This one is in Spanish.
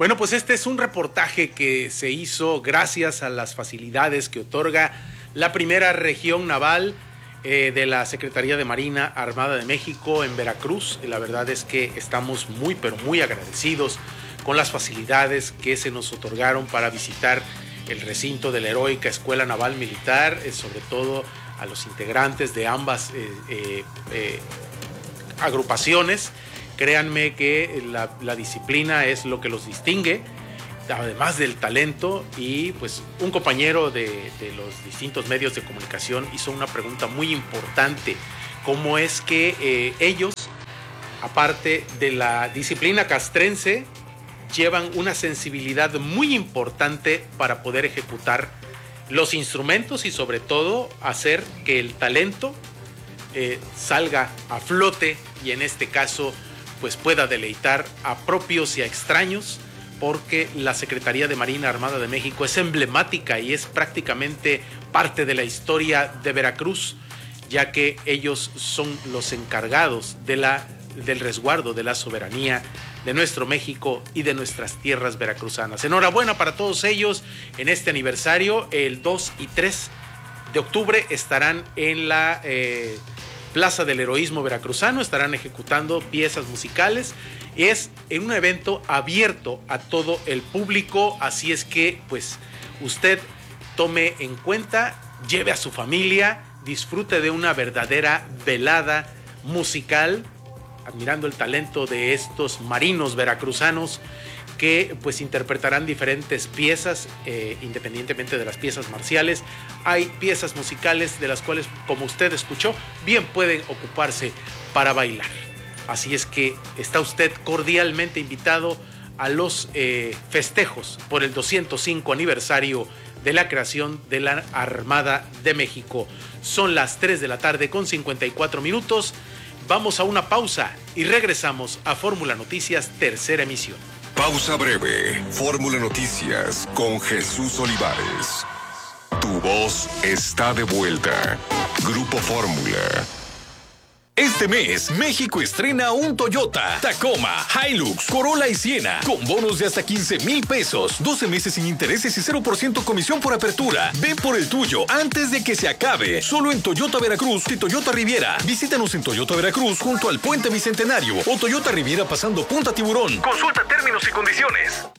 Bueno, pues este es un reportaje que se hizo gracias a las facilidades que otorga la primera región naval de la Secretaría de Marina Armada de México en Veracruz. La verdad es que estamos muy, pero muy agradecidos con las facilidades que se nos otorgaron para visitar el recinto de la heroica Escuela Naval Militar, sobre todo a los integrantes de ambas agrupaciones. Créanme que la disciplina es lo que los distingue, además del talento, y pues un compañero de los distintos medios de comunicación hizo una pregunta muy importante: ¿cómo es que ellos, aparte de la disciplina castrense, llevan una sensibilidad muy importante para poder ejecutar los instrumentos y sobre todo hacer que el talento salga a flote y en este caso pues pueda deleitar a propios y a extraños? Porque la Secretaría de Marina Armada de México es emblemática y es prácticamente parte de la historia de Veracruz, ya que ellos son los encargados del resguardo de la soberanía de nuestro México y de nuestras tierras veracruzanas. Enhorabuena para todos ellos en este aniversario. El 2 y 3 de octubre estarán en la Plaza del Heroísmo Veracruzano, estarán ejecutando piezas musicales. Es en un evento abierto a todo el público, así es que pues usted tome en cuenta, lleve a su familia, disfrute de una verdadera velada musical, admirando el talento de estos marinos veracruzanos que pues interpretarán diferentes piezas, independientemente de las piezas marciales. Hay piezas musicales de las cuales, como usted escuchó, bien pueden ocuparse para bailar. Así es que está usted cordialmente invitado a los festejos por el 205 aniversario de la creación de la Armada de México. Son las 3 de la tarde con 54 minutos. Vamos a una pausa y regresamos a Fórmula Noticias, tercera emisión. Pausa breve. Fórmula Noticias con Jesús Olivares. Tu voz está de vuelta. Grupo Fórmula. Este mes, México estrena un Toyota, Tacoma, Hilux, Corolla y Siena, con bonos de hasta 15,000 pesos, 12 meses sin intereses y 0% comisión por apertura. Ve por el tuyo antes de que se acabe. Solo en Toyota Veracruz y Toyota Riviera. Visítanos en Toyota Veracruz junto al Puente Bicentenario o Toyota Riviera pasando Punta Tiburón. Consulta términos y condiciones.